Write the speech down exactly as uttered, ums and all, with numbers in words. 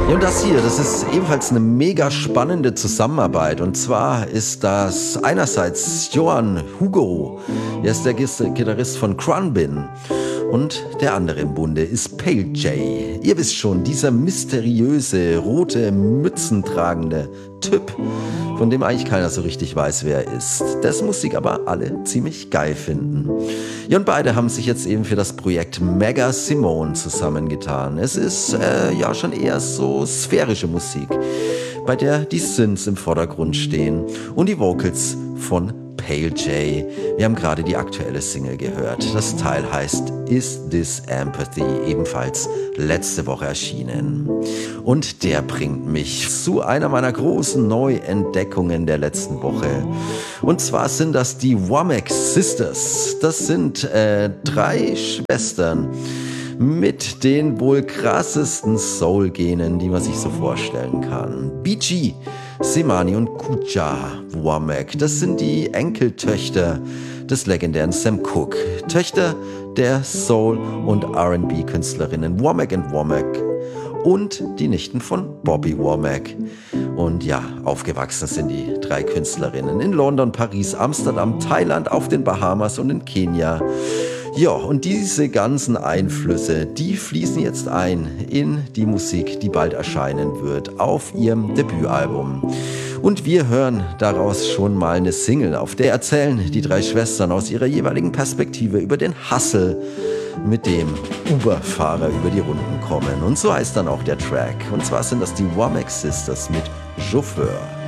Ja, und das hier, das ist ebenfalls eine mega spannende Zusammenarbeit. Und zwar ist das einerseits Johan Hugo, er ist der Gitarrist von Khruangbin. Und der andere im Bunde ist Pale J. Ihr wisst schon, dieser mysteriöse, rote, mützentragende Typ, von dem eigentlich keiner so richtig weiß, wer er ist. Dessen Musik aber alle ziemlich geil finden. Ja, und beide haben sich jetzt eben für das Projekt Mega Simone zusammengetan. Es ist äh, ja schon eher so sphärische Musik, bei der die Synths im Vordergrund stehen und die Vocals von Pale J. Wir haben gerade die aktuelle Single gehört. Das Teil heißt Is This Empathy, ebenfalls letzte Woche erschienen. Und der bringt mich zu einer meiner großen Neuentdeckungen der letzten Woche. Und zwar sind das die Womack Sisters. Das sind äh, drei Schwestern mit den wohl krassesten Soul-Genen, die man sich so vorstellen kann. B G, Semani und Kucha Womack, das sind die Enkeltöchter des legendären Sam Cooke, Töchter der Soul- und R and B-Künstlerinnen Womack and Womack und die Nichten von Bobby Womack. Und ja, aufgewachsen sind die drei Künstlerinnen in London, Paris, Amsterdam, Thailand, auf den Bahamas und in Kenia. Ja, und diese ganzen Einflüsse, die fließen jetzt ein in die Musik, die bald erscheinen wird, auf ihrem Debütalbum. Und wir hören daraus schon mal eine Single, auf der erzählen die drei Schwestern aus ihrer jeweiligen Perspektive über den Hustle, mit dem Uber-Fahrer über die Runden kommen. Und so heißt dann auch der Track. Und zwar sind das die Womack Sisters mit Chauffeur.